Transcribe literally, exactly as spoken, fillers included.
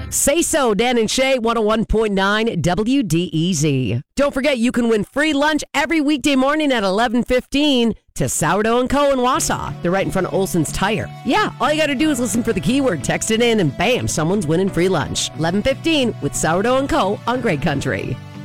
Say So, Dan and Shay, one oh one point nine W D E Z. Don't forget, you can win free lunch every weekday morning at eleven fifteen to Sourdough and Co. in Wausau. They're right in front of Olson's Tire. Yeah, all you got to do is listen for the keyword, text it in, and bam, someone's winning free lunch. eleven fifteen with Sourdough and Co. on Great Country.